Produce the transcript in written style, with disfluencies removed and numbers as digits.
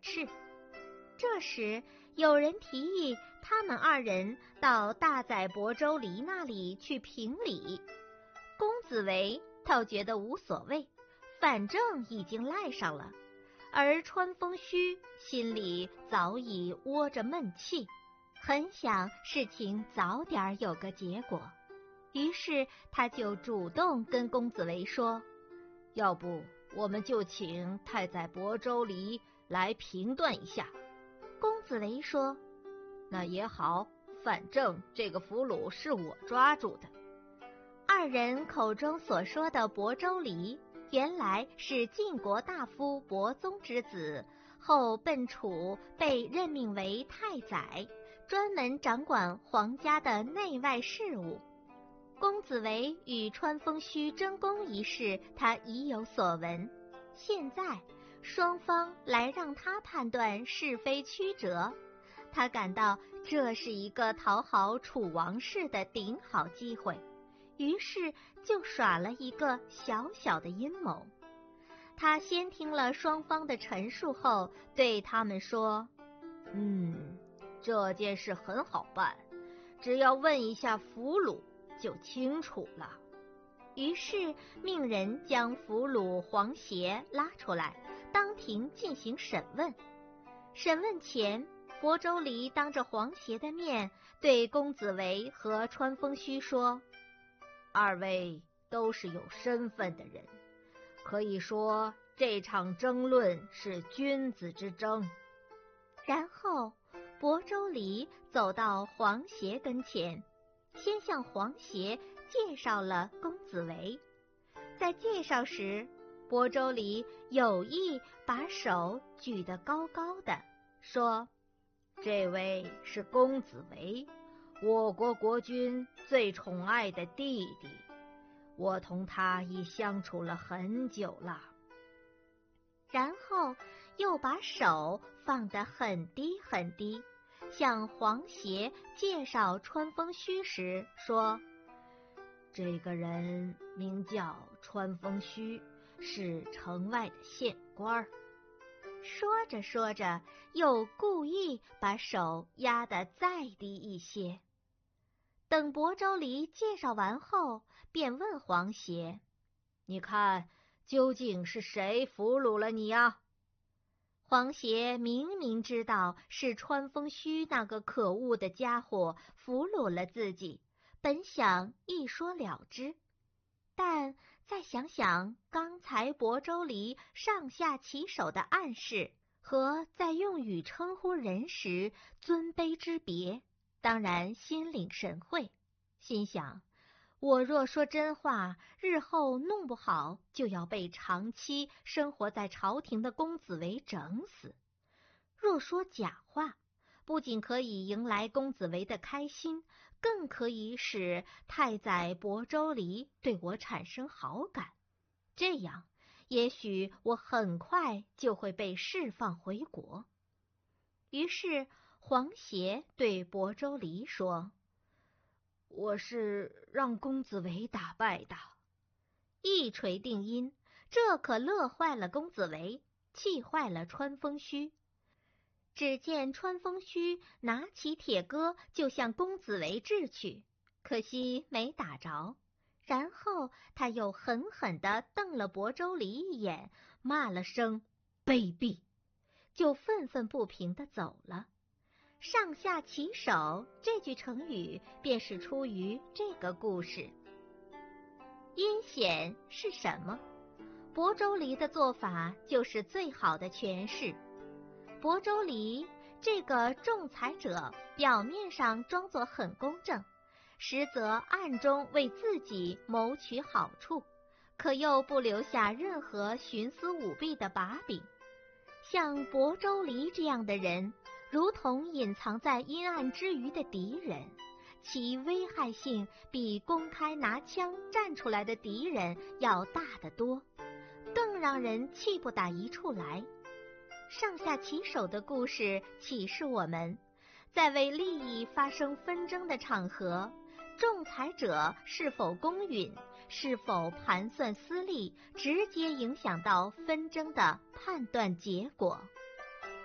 斥。这时有人提议他们二人到大宰伯州离那里去评理。公子维倒觉得无所谓，反正已经赖上了，而川风须心里早已窝着闷气，很想事情早点有个结果。于是他就主动跟公子维说， 要不我们就请太宰伯州离来评断一下。 公子维说， 那也好，反正这个俘虏是我抓住的。 二人口中所说的亳州离，原来是晋国大夫亳宗之子，后奔楚被任命为太宰，专门掌管皇家的内外事务。公子维与川风须争功一事，他已有所闻，现在双方来让他判断是非曲折，他感到这是一个讨好楚王室的顶好机会，于是就耍了一个小小的阴谋。他先听了双方的陈述后，对他们说， 这件事很好办，只要问一下俘虏就清楚了。 于是命人将俘虏黄协拉出来，当庭进行审问。审问前，亳州离当着黄协的面对公子维和川风须说， 二位都是有身份的人，可以说这场争论是君子之争。 然后亳州离走到黄协跟前，先向黄协介绍了公子维。在介绍时，亳州离有意把手举得高高的，说， 这位是公子维，我国国君最宠爱的弟弟，我同他已相处了很久了。 然后又把手放得很低很低，向黄协介绍川风须时说， 这个人名叫川风须，是城外的县官。 说着说着，又故意把手压得再低一些。等亳州离介绍完后，便问黄协， 你看究竟是谁俘虏了你呀？ 黄协明明知道是川风须那个可恶的家伙俘虏了自己，本想一说了之，但再想想刚才亳州离上下其手的暗示和在用语称呼人时尊卑之别，当然心领神会，心想，我若说真话，日后弄不好就要被长期生活在朝廷的公子维整死；若说假话，不仅可以迎来公子维的开心，更可以使太宰亳州离对我产生好感。这样，也许我很快就会被释放回国。于是黄协对亳州离说， 我是让公子维打败的。 一锤定音，这可乐坏了公子维，气坏了川风须。只见川风须拿起铁戈就向公子维掷去，可惜没打着。然后他又狠狠地瞪了亳州离一眼，骂了声卑鄙，就愤愤不平地走了。上下其手这句成语便是出于这个故事。阴险是什么？亳州离的做法就是最好的诠释。亳州离这个仲裁者表面上装作很公正，实则暗中为自己谋取好处，可又不留下任何徇私舞弊的把柄。像亳州离这样的人，如同隐藏在阴暗之余的敌人，其危害性比公开拿枪站出来的敌人要大得多，更让人气不打一处来。上下其手的故事启示我们，在为利益发生纷争的场合，仲裁者是否公允，是否盘算私利，直接影响到纷争的判断结果。